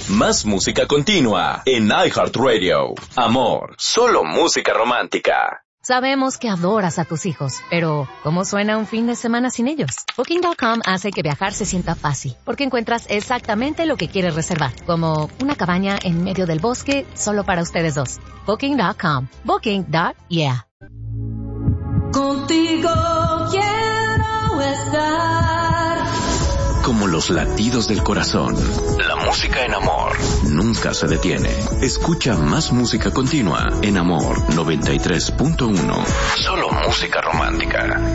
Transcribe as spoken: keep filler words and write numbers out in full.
Más música continua en iHeartRadio. Amor, solo música romántica. Sabemos que adoras a tus hijos, pero ¿cómo suena un fin de semana sin ellos? Booking punto com hace que viajar se sienta fácil, porque encuentras exactamente lo que quieres reservar, como una cabaña en medio del bosque solo para ustedes dos. Booking punto com. Booking. Yeah. Contigo quiero estar. Como los latidos del corazón, la música en Amor nunca se detiene. Escucha más música continua en Amor noventa y tres punto uno. Solo música romántica.